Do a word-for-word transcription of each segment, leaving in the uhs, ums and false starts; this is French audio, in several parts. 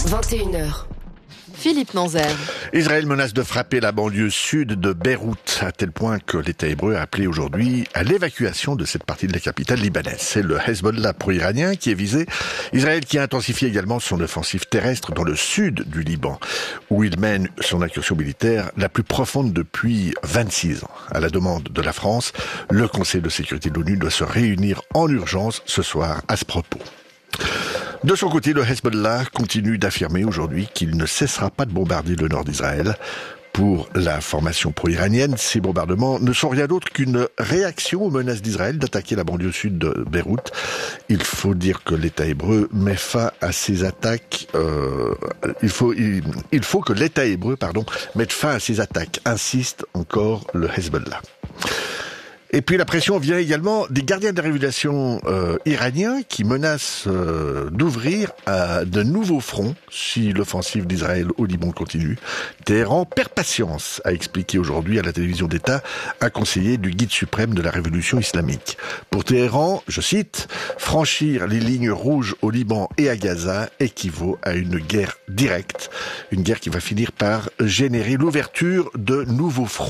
vingt et une heures. Philippe Manzer. Israël menace de frapper la banlieue sud de Beyrouth, à tel point que l'État hébreu a appelé aujourd'hui à l'évacuation de cette partie de la capitale libanaise. C'est le Hezbollah pro-iranien qui est visé. Israël qui a intensifié également son offensive terrestre dans le sud du Liban, où il mène son incursion militaire la plus profonde depuis vingt-six ans. À la demande de la France, le Conseil de sécurité de l'ONU doit se réunir en urgence ce soir à ce propos. De son côté, le Hezbollah continue d'affirmer aujourd'hui qu'il ne cessera pas de bombarder le nord d'Israël. Pour la formation pro-iranienne, ces bombardements ne sont rien d'autre qu'une réaction aux menaces d'Israël d'attaquer la banlieue sud de Beyrouth. Il faut dire que l'État hébreu met fin à ces attaques. Euh, il faut, il, il faut que l'État hébreu, pardon, mette fin à ces attaques. Insiste encore le Hezbollah. Et puis la pression vient également des gardiens de régulation euh, iraniens qui menacent euh, d'ouvrir à de nouveaux fronts si l'offensive d'Israël au Liban continue. Téhéran perd patience, a expliqué aujourd'hui à la télévision d'État un conseiller du guide suprême de la révolution islamique. Pour Téhéran, je cite, « franchir les lignes rouges au Liban et à Gaza équivaut à une guerre directe, une guerre qui va finir par générer l'ouverture de nouveaux fronts ».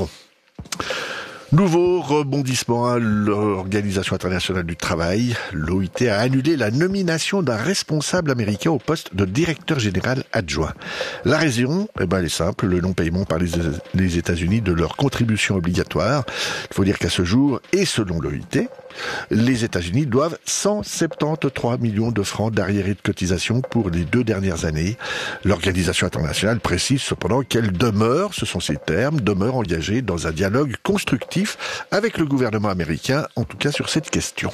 Nouveau rebondissement à l'Organisation internationale du travail. L'O I T a annulé la nomination d'un responsable américain au poste de directeur général adjoint. La raison, eh ben, elle est simple, le non-paiement par les, les États-Unis de leurs contributions obligatoires. Il faut dire qu'à ce jour, et selon l'O I T, les États-Unis doivent cent soixante-treize millions de francs d'arriérés de cotisation pour les deux dernières années. L'Organisation internationale précise cependant qu'elle demeure, ce sont ses termes, demeure engagée dans un dialogue constructif avec le gouvernement américain, en tout cas sur cette question.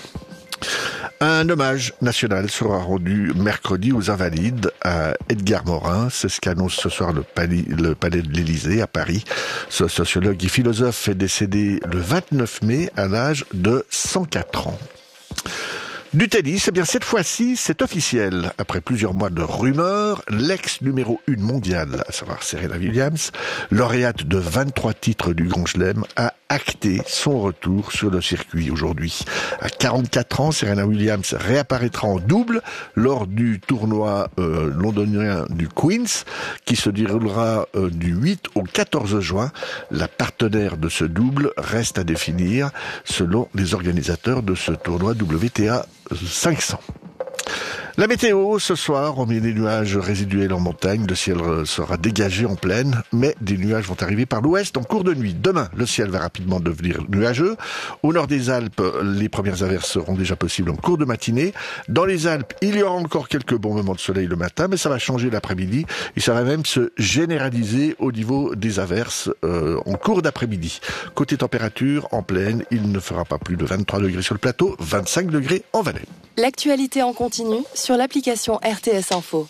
Un hommage national sera rendu mercredi aux Invalides à Edgar Morin. C'est ce qu'annonce ce soir le palais, le palais de l'Élysée à Paris. Ce sociologue et philosophe est décédé le vingt-neuf mai à l'âge de cent quatre ans. Du tennis, eh bien cette fois-ci, c'est officiel. Après plusieurs mois de rumeurs, l'ex numéro une mondiale, à savoir Serena Williams, lauréate de vingt-trois titres du Grand Chelem, a acté son retour sur le circuit aujourd'hui. À quarante-quatre ans, Serena Williams réapparaîtra en double lors du tournoi euh, londonien du Queen's, qui se déroulera euh, du huit au quatorze juin. La partenaire de ce double reste à définir selon les organisateurs de ce tournoi W T A cinq cents. La météo, ce soir, on met des nuages résiduels en montagne, le ciel sera dégagé en plaine, mais des nuages vont arriver par l'ouest en cours de nuit. Demain, le ciel va rapidement devenir nuageux. Au nord des Alpes, les premières averses seront déjà possibles en cours de matinée. Dans les Alpes, il y aura encore quelques bons moments de soleil le matin, mais ça va changer l'après-midi et ça va même se généraliser au niveau des averses euh, en cours d'après-midi. Côté température, en plaine, il ne fera pas plus de vingt-trois degrés sur le plateau, vingt-cinq degrés en vallée. L'actualité en continu sur l'application R T S Info.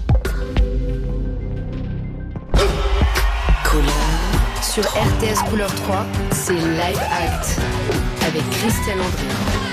Couleur. Sur R T S Couleur trois, c'est Live Act avec Christian André.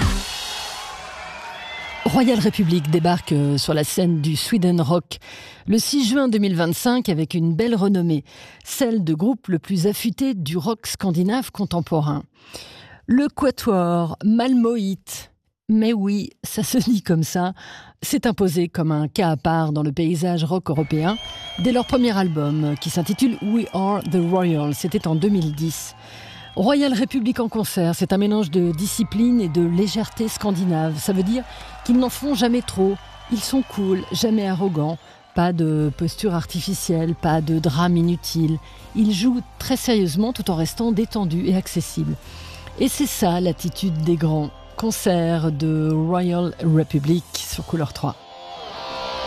Royal Republic débarque sur la scène du Sweden Rock le six juin deux mille vingt-cinq avec une belle renommée, celle de groupe le plus affûté du rock scandinave contemporain. Le quatuor Malmöit, mais oui, ça se dit comme ça, s'est imposé comme un cas à part dans le paysage rock européen dès leur premier album qui s'intitule We Are the Royals, c'était en deux mille dix. Royal Republic en concert, c'est un mélange de discipline et de légèreté scandinave. Ça veut dire qu'ils n'en font jamais trop, ils sont cool, jamais arrogants, pas de posture artificielle, pas de drame inutile. Ils jouent très sérieusement tout en restant détendus et accessibles. Et c'est ça l'attitude des grands. Concert de Royal Republic sur Couleur trois.